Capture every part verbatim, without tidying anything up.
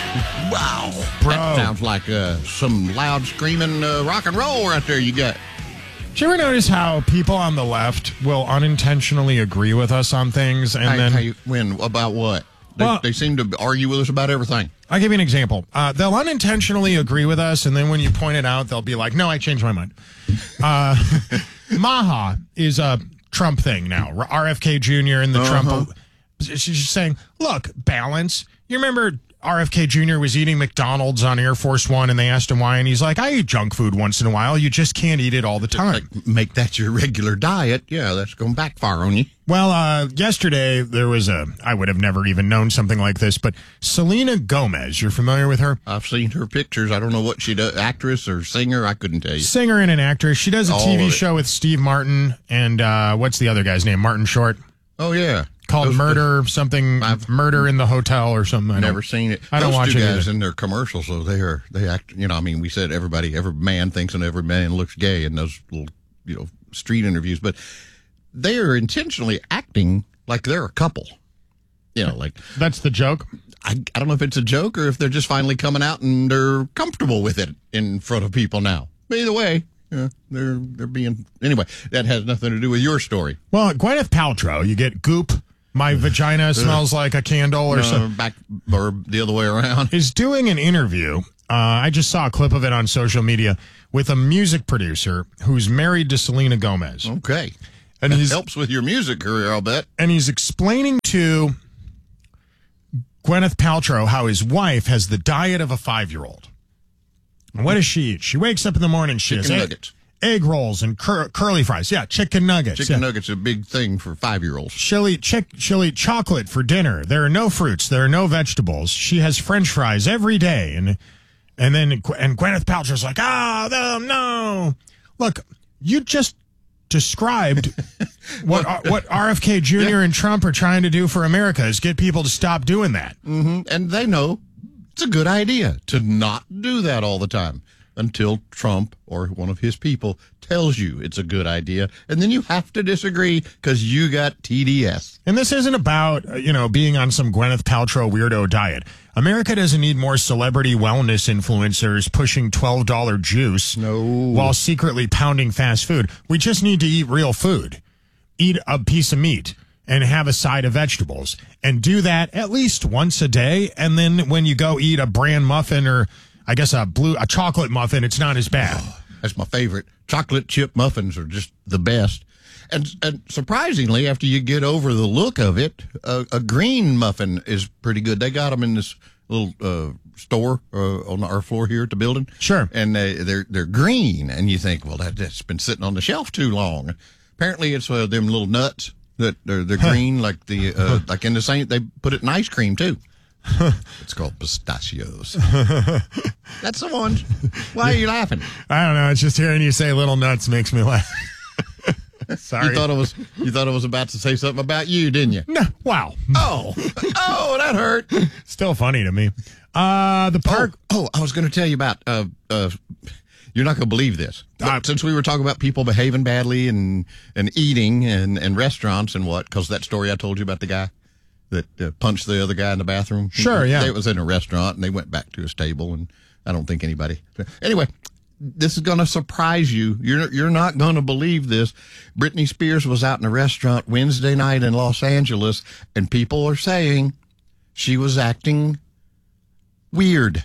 Wow. Bro. That sounds like uh, some loud screaming uh, rock and roll right there you got. Did you ever notice how people on the left will unintentionally agree with us on things and How, then... how you, when, about what? They, Well- they seem to argue with us about everything. I'll give you an example. Uh, they'll unintentionally agree with us, and then when you point it out, they'll be like, no, I changed my mind. Uh, Maha is a Trump thing now. R F K Junior and the Uh-huh. Trump... She's just saying, look, balance. You remember R F K Junior was eating McDonald's on Air Force One, and they asked him why, and he's like, I eat junk food once in a while. You just can't eat it all the time. Like, make that your regular diet. Yeah, that's going to backfire on you. Well, uh, yesterday there was a, I would have never even known something like this, but Selena Gomez, you're familiar with her? I've seen her pictures. I don't know what she does, actress or singer. I couldn't tell you. Singer and an actress. She does a All T V of it. show with Steve Martin and, uh, what's the other guy's name? Martin Short. Oh, yeah. Called Those- Murder, something, I've Murder in the Hotel or something. I I've don't- never seen it. I don't Those watch two it guys either. in their commercials, though, they are, they act, you know, I mean, we said everybody, every man thinks and every man looks gay in those little, you know, street interviews, but they are intentionally acting like they're a couple. You know, like, That's the joke. I, I don't know if it's a joke or if they're just finally coming out and they're comfortable with it in front of people now. But either way, yeah, they're, they're being, anyway, that has nothing to do with your story. Well, Gwyneth Paltrow, you get goop. My vagina smells like a candle or Uh, something. back, or the other way around. Is doing an interview. Uh, I just saw a clip of it on social media with a music producer who's married to Selena Gomez. Okay. And That he's helps with your music career, I'll bet. and he's explaining to Gwyneth Paltrow how his wife has the diet of a five-year-old. And what does she eat? She wakes up in the morning, she Chicken has egg, nuggets. egg rolls and cur- curly fries. Yeah, chicken nuggets. Chicken yeah. nuggets are a big thing for five-year-olds. She'll eat, chick, she'll eat chocolate for dinner. There are no fruits. There are no vegetables. She has French fries every day. And and then and Gwyneth Paltrow's like, ah, oh, no. Look, you just described what what R F K Junior and Trump are trying to do for America is get people to stop doing that. Mm-hmm. And they know it's a good idea to not do that all the time until Trump or one of his people tells you it's a good idea. And then you have to disagree because you got T D S. And this isn't about, uh, you know, being on some Gwyneth Paltrow weirdo diet. America doesn't need more celebrity wellness influencers pushing twelve dollars juice No. while secretly pounding fast food. We just need to eat real food. Eat a piece of meat and have a side of vegetables. And do that at least once a day. And then when you go eat a bran muffin or, I guess, a blue a chocolate muffin, it's not as bad. That's my favorite. Chocolate chip muffins are just the best. And, and surprisingly, after you get over the look of it, a, a green muffin is pretty good. They got them in this little uh, store uh, on our floor here at the building. Sure. And they, they're they're green, and you think, well, that, that's been sitting on the shelf too long. Apparently, it's uh, them little nuts that they're they're green, like the uh, like in the same. They put it in ice cream too. It's called pistachios. That's the one. Why are you laughing? I don't know. It's just hearing you say little nuts makes me laugh. Sorry. You thought I was you thought I was about to say something about you, didn't you? No. Wow. Oh, oh, that hurt. Still funny to me. Uh, the park. Oh, oh I was going to tell you about. Uh, uh, you're not going to believe this. Uh, Since we were talking about people behaving badly and and eating and and restaurants and what, because that story I told you about the guy that uh, punched the other guy in the bathroom. Sure, yeah. It was in a restaurant, and they went back to his table, and I don't think anybody. Anyway, this is going to surprise you. You're you're not going to believe this. Britney Spears was out in a restaurant Wednesday night in Los Angeles, and people are saying she was acting weird.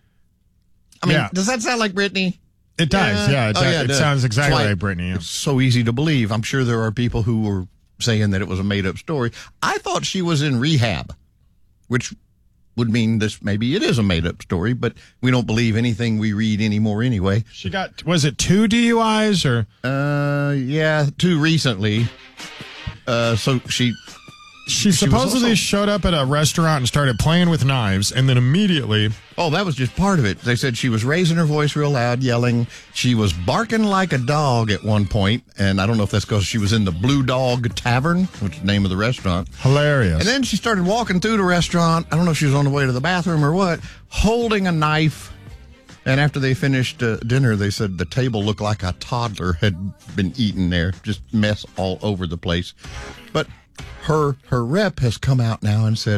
I mean, Yeah. does that sound like Britney? It does. Yeah. it, Oh, does. yeah, it does. sounds exactly That's why like Britney. Yeah. It's so easy to believe. I'm sure there are people who were saying that it was a made-up story. I thought she was in rehab, which would mean this maybe it is a made-up story, but we don't believe anything we read anymore anyway. She got, was it two D U Is or? Uh, yeah, too recently. Uh, so she... She She was supposedly also- showed up at a restaurant and started playing with knives, and then immediately, Oh, that was just part of it. They said she was raising her voice real loud, yelling. She was barking like a dog at one point, and I don't know if that's because she was in the Blue Dog Tavern, which is the name of the restaurant. hilarious. And then she started walking through the restaurant. I don't know if she was on the way to the bathroom or what, holding a knife. And after they finished uh, dinner, they said the table looked like a toddler had been eaten there. Just mess all over the place. But her her rep has come out now and said,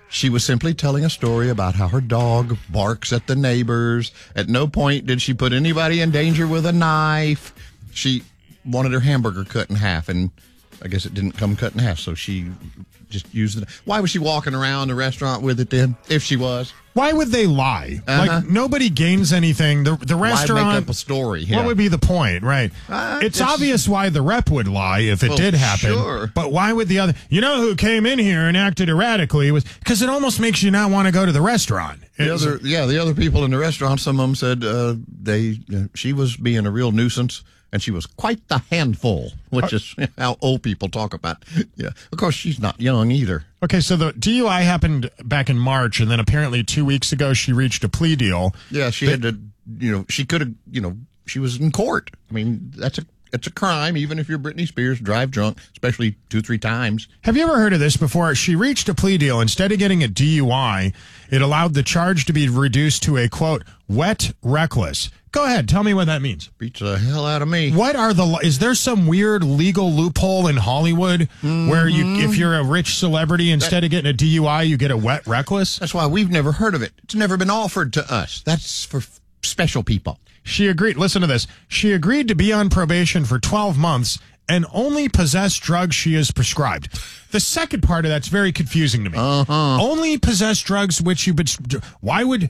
She was simply telling a story about how her dog barks at the neighbors. At no point did she put anybody in danger with a knife. She wanted her hamburger cut in half, and I guess it didn't come cut in half, so she just used it. Why was she walking around the restaurant with it then, if she was? Why would they lie? Uh-huh. Like, nobody gains anything. The the restaurant... Why make up a story? Yeah. What would be the point, right? Uh, it's, it's obvious why the rep would lie if it Well, did happen. sure. But why would the other... You know who came in here and acted erratically? Was because it almost makes you not want to go to the restaurant. The It's- other, yeah, the other people in the restaurant, some of them said uh, they uh, she was being a real nuisance, and she was quite the handful, which is how old people talk about. Yeah, of course, she's not young either. Okay, so the D U I happened back in March, and then apparently two weeks ago she reached a plea deal. Yeah, she had to, you know, she could have, you know, she was in court. I mean, that's a it's a crime, even if you're Britney Spears, drive drunk, especially two, three times. Have you ever heard of this before? She reached a plea deal. Instead of getting a D U I, it allowed the charge to be reduced to a, quote, wet reckless. Go ahead. Tell me what that means. Beats the hell out of me. What are the, is there some weird legal loophole in Hollywood mm-hmm. where you, if you're a rich celebrity, instead that, of getting a D U I, you get a wet reckless? That's why we've never heard of it. It's never been offered to us. That's for special people. She agreed, listen to this. She agreed to be on probation for twelve months and only possess drugs she is prescribed. The second part of that's very confusing to me. Uh-huh. Only possess drugs which you've been, why would,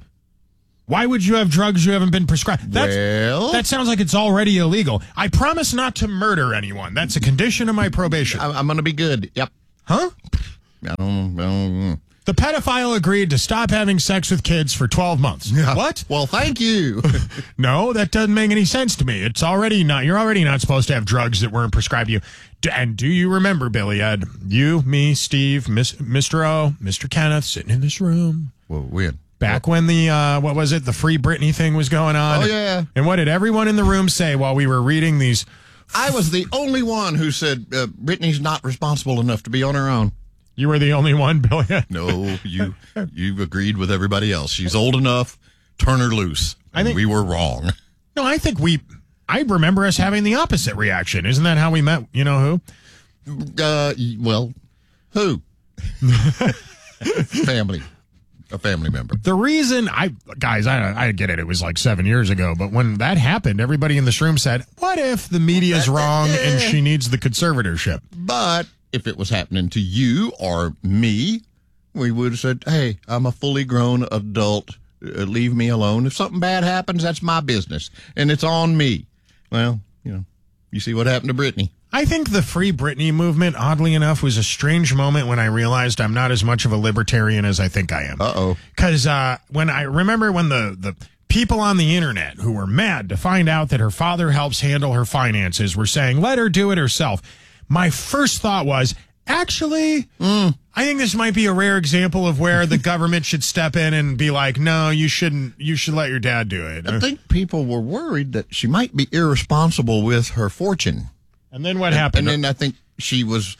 why would you have drugs you haven't been prescribed? That's, well, that sounds like it's already illegal. I promise not to murder anyone. That's a condition of my probation. I, I'm going to be good. Yep. Huh? I don't, I don't The pedophile agreed to stop having sex with kids for twelve months. Yeah. What? Well, thank you. No, that doesn't make any sense to me. It's already not, you're already not supposed to have drugs that weren't prescribed to you. D- and do you remember, Billy Ed, you, me, Steve, Miss, Mister O, Mister Kenneth sitting in this room? Well, when? Back when the, uh, what was it, the Free Britney thing was going on? Oh, yeah. And what did everyone in the room say while we were reading these? I was the only one who said uh, Britney's not responsible enough to be on her own. You were the only one, Billy Ed? No, you you agreed with everybody else. She's old enough. Turn her loose. I think we were wrong. No, I think we, I remember us having the opposite reaction. Isn't that how we met? You know who? Uh, well, who? Family. A family member. The reason I, guys, I I get it. It was like seven years ago, but when that happened, everybody in this room said, "What if the media's wrong and she needs the conservatorship?" But if it was happening to you or me, we would have said, "Hey, I'm a fully grown adult. Uh, leave me alone. If something bad happens, that's my business, and it's on me." Well, you know, you see what happened to Britney. I think the Free Britney movement, oddly enough, was a strange moment when I realized I'm not as much of a libertarian as I think I am. Uh-oh. Because uh, when I remember when the, the people on the internet who were mad to find out that her father helps handle her finances were saying, let her do it herself. My first thought was, actually, mm. I think this might be a rare example of where the government should step in and be like, no, you shouldn't. You should let your dad do it. I think people were worried that she might be irresponsible with her fortune. And then what happened? And then I think she was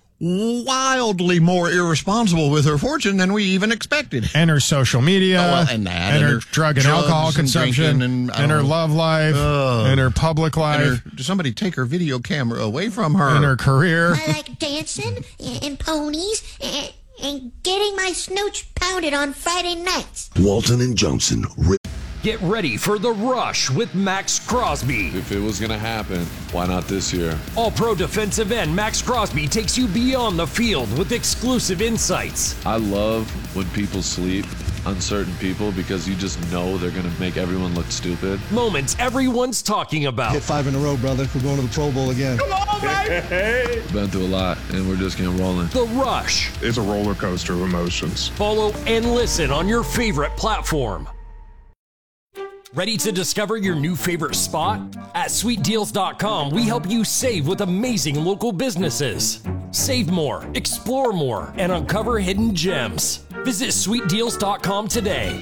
wildly more irresponsible with her fortune than we even expected. And her social media, oh, well, and, that, and, and her, her drug and alcohol and consumption, and, and her know, love life, uh, and her public life. And her, did somebody take her video camera away from her? And her career. I like dancing and ponies and, and getting my snooch pounded on Friday nights. Walton and Johnson. Get ready for The Rush with Max Crosby. If it was going to happen, why not this year? All-pro defensive end Max Crosby takes you beyond the field with exclusive insights. I love when people sleep, uncertain people, because you just know they're going to make everyone look stupid. Moments everyone's talking about. Hit five in a row, brother. We're going to the Pro Bowl again. Come on, baby! Been through a lot, and we're just getting rolling. The Rush. It's a roller coaster of emotions. Follow and listen on your favorite platform. Ready to discover your new favorite spot? At sweet deals dot com, we help you save with amazing local businesses. Save more, explore more, and uncover hidden gems. Visit sweet deals dot com today.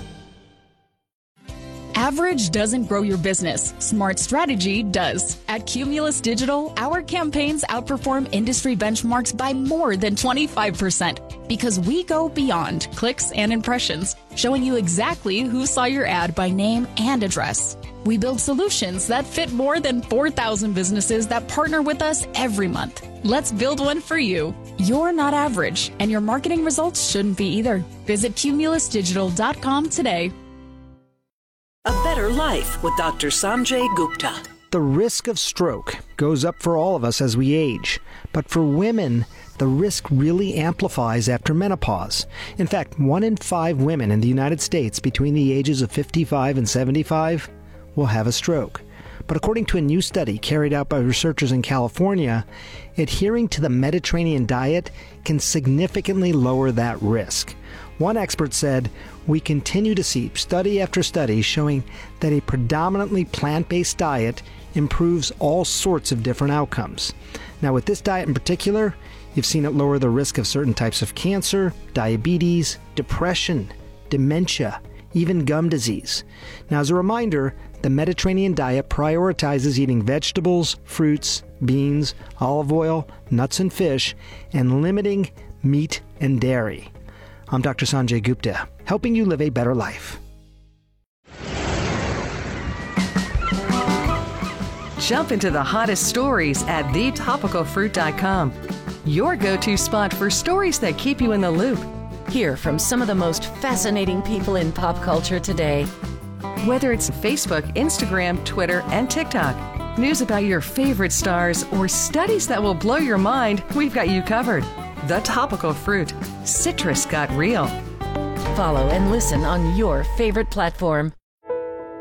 Average doesn't grow your business. Smart strategy does. At Cumulus Digital, our campaigns outperform industry benchmarks by more than twenty-five percent because we go beyond clicks and impressions, showing you exactly who saw your ad by name and address. We build solutions that fit more than four thousand businesses that partner with us every month. Let's build one for you. You're not average, and your marketing results shouldn't be either. Visit cumulus digital dot com today. A Better Life with Doctor Sanjay Gupta. The risk of stroke goes up for all of us as we age, but for women, the risk really amplifies after menopause. In fact, one in five women in the United States between the ages of fifty-five and seventy-five will have a stroke. But according to a new study carried out by researchers in California, adhering to the Mediterranean diet can significantly lower that risk. One expert said, "We continue to see study after study showing that a predominantly plant-based diet improves all sorts of different outcomes." Now, with this diet in particular, you've seen it lower the risk of certain types of cancer, diabetes, depression, dementia, even gum disease. Now, as a reminder, the Mediterranean diet prioritizes eating vegetables, fruits, beans, olive oil, nuts and fish, and limiting meat and dairy. I'm Doctor Sanjay Gupta, helping you live a better life. Jump into the hottest stories at the topical fruit dot com. Your go-to spot for stories that keep you in the loop. Hear from some of the most fascinating people in pop culture today. Whether it's Facebook, Instagram, Twitter, and TikTok, news about your favorite stars, or studies that will blow your mind, we've got you covered. The Topical Fruit. Citrus got real. Follow and listen on your favorite platform.